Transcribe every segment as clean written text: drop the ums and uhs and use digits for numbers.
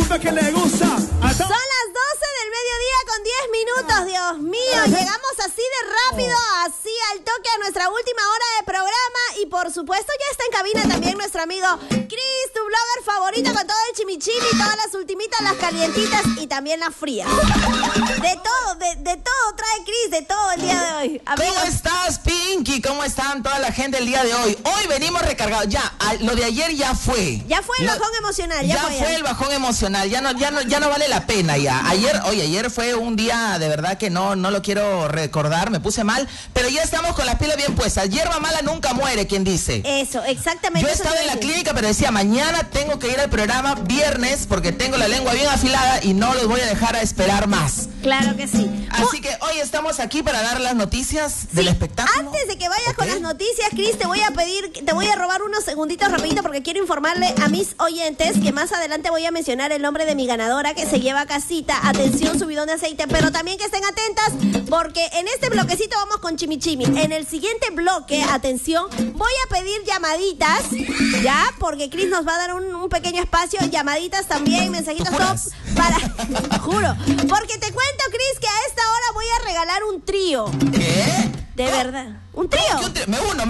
ritmo que le gusta. Son las 12 del mediodía con 10 minutos, Dios mío. Llegamos así de rápido, así al toque a nuestra última hora de programa. Y por supuesto ya está en cabina también nuestro amigo Chris, tu blogger favorito con todo el chimichimi, todas las ultimitas, las calientitas y también las frías. De todo trae Chris, de todo el día de hoy. Amigos. ¿Cómo estás, Pinky? ¿Cómo están toda la gente el día de hoy? Hoy venimos recargados. Ya, lo de ayer ya fue. Ya fue el bajón emocional. Ya fue el bajón emocional. Ya no vale la pena ya. Ayer fue un día de verdad que no lo quiero recordar. Me puse mal. Pero ya estamos con las pilas bien puestas. Hierba mala nunca muere, quien dice. Eso, exactamente. Yo estaba en la clínica, pero decía, mañana tengo que ir al programa viernes porque tengo la lengua bien afilada y no los voy a dejar a esperar más. Claro que sí. Así que hoy estamos aquí para dar las noticias del espectáculo. Antes de que vayas con las noticias, Cris, te voy a robar unos segunditos rapidito porque quiero informarle a mis oyentes que más adelante voy a mencionar el nombre de mi ganadora que se lleva a casita. Atención, subidón de aceite, pero también que estén atentas porque en este bloquecito vamos con chimichimi. En el siguiente bloque, atención, voy a pedir llamaditas, ¿ya? Porque Cris nos va a dar un pequeño espacio, llamaditas también, mensajitos tops para... Juro, porque te cuento, Cris, que a esta hora voy a regalar un trío. ¿Qué? De verdad. ¿Un trío? Me uno.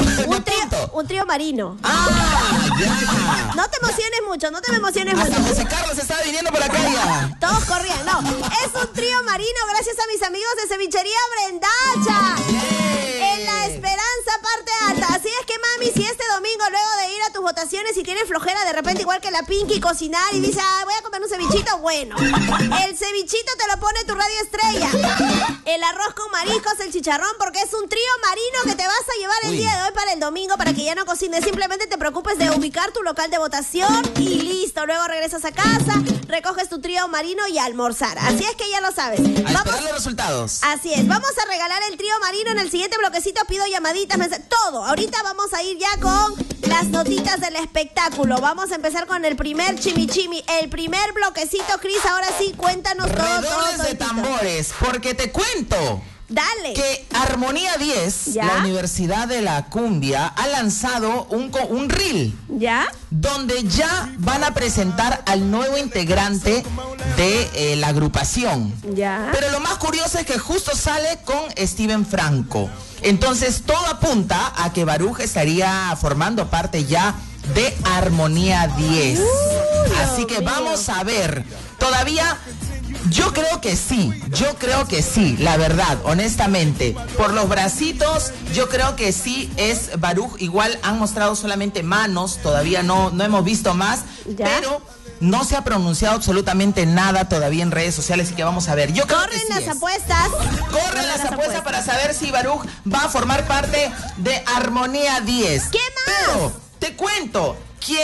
Un trío marino. Ya. No te emociones mucho, Hasta José Carlos estaba viniendo por acá ya. Todos corrían, no. Es un trío marino gracias a mis amigos de Cevichería Brendacha. En La Esperanza, parte alta. Así es que, mami, si este domingo, luego de ir a tus votaciones y tienes flojera de repente igual que la Pinky cocinar y dice, voy a comer un cevichito, bueno. El cevichito te lo pone tu radio estrella. El arroz con mariscos, el chicharrón, porque es un trío marino que te vas a llevar el día de hoy para el domingo para que ya no cocines. Simplemente te preocupes de ubicar tu local de votación y listo. Luego regresas a casa, recoges tu trío marino y a almorzar. Así es que ya lo sabes. Esperar los resultados. Así es. Vamos a regalar el trío marino en el siguiente bloquecito. Pido llamaditas, todo. Ahorita vamos a ir ya con las notitas del espectáculo. Vamos a empezar con el primer chimichimi, el primer bloquecito. Cris, ahora sí, cuéntanos todo. Redobles de tambores, porque te cuento. Dale. Que Armonía 10, ¿ya? La Universidad de la Cumbia, ha lanzado un reel. ¿Ya? Donde ya van a presentar al nuevo integrante de la agrupación. ¿Ya? Pero lo más curioso es que justo sale con Steven Franco. Entonces todo apunta a que Baruch estaría formando parte ya de Armonía 10. Así que vamos a ver. Todavía... Yo creo que sí, la verdad, honestamente. Por los bracitos, yo creo que sí es Baruch. Igual han mostrado solamente manos, todavía no hemos visto más, ¿ya? Pero no se ha pronunciado absolutamente nada todavía en redes sociales, así que vamos a ver. Yo creo que sí las apuestas. Corren las apuestas para saber si Baruch va a formar parte de Armonía 10. ¿Qué más? Pero te cuento,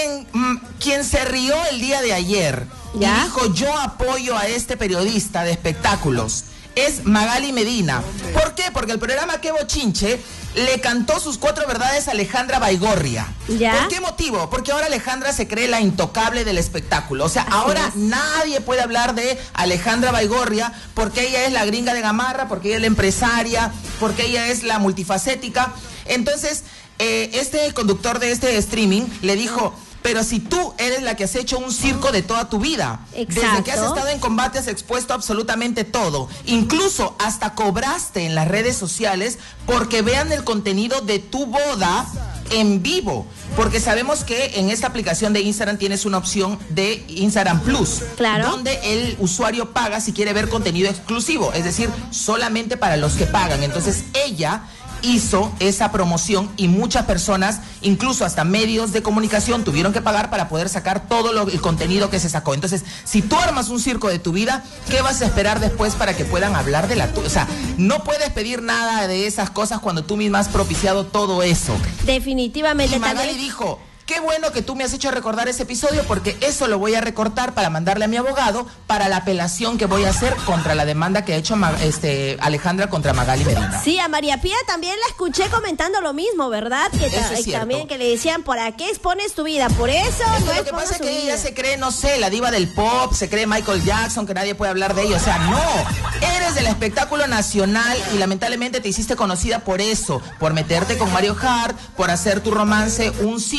quien se rió el día de ayer, ¿ya? Y dijo, yo apoyo a este periodista de espectáculos, es Magali Medina. ¿Por qué? Porque el programa Qué Bochinche le cantó sus 4 verdades a Alejandra Baigorria. ¿Ya? ¿Por qué motivo? Porque ahora Alejandra se cree la intocable del espectáculo. O sea, ahora nadie puede hablar de Alejandra Baigorria porque ella es la gringa de Gamarra, porque ella es la empresaria, porque ella es la multifacética. Entonces, este conductor de este streaming le dijo... Pero si tú eres la que has hecho un circo de toda tu vida, desde que has estado en combate has expuesto absolutamente todo, incluso hasta cobraste en las redes sociales porque vean el contenido de tu boda en vivo, porque sabemos que en esta aplicación de Instagram tienes una opción de Instagram Plus, claro, donde el usuario paga si quiere ver contenido exclusivo, es decir, solamente para los que pagan. Entonces ella hizo esa promoción y muchas personas, incluso hasta medios de comunicación, tuvieron que pagar para poder sacar todo el contenido que se sacó. Entonces, si tú armas un circo de tu vida, ¿qué vas a esperar después para que puedan hablar de la tuya? O sea, no puedes pedir nada de esas cosas cuando tú misma has propiciado todo eso. Definitivamente. Y Magali dijo... Qué bueno que tú me has hecho recordar ese episodio porque eso lo voy a recortar para mandarle a mi abogado para la apelación que voy a hacer contra la demanda que ha hecho Alejandra contra Magali Medina. Sí, a María Pía también la escuché comentando lo mismo, ¿verdad? Que eso es cierto. También que le decían, ¿para qué expones tu vida? Por eso no lo que pasa es que ella se cree, no sé, la diva del pop, se cree Michael Jackson, que nadie puede hablar de ella. O sea, no, eres del espectáculo nacional y lamentablemente te hiciste conocida por eso, por meterte con Mario Hart, por hacer tu romance un circo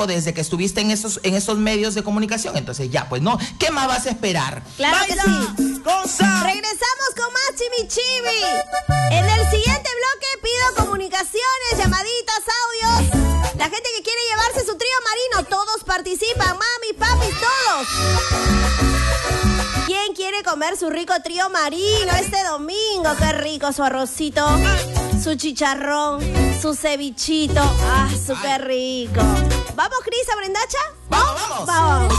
desde que estuviste en esos medios de comunicación. Entonces ya, pues no, ¿qué más vas a esperar? Claro que sí. Cosa. Regresamos con más Chimichimi. En el siguiente bloque pido comunicaciones, llamaditas, audios. La gente que quiere llevarse su trío marino, todos participan, mami, papi, todos. ¿Quién quiere comer su rico trío marino este domingo? Qué rico su arrocito, su chicharrón, su cevichito. Ah, su qué rico. ¿Vamos, Cris, a Brendacha? ¡Vamos, vamos! Vamos.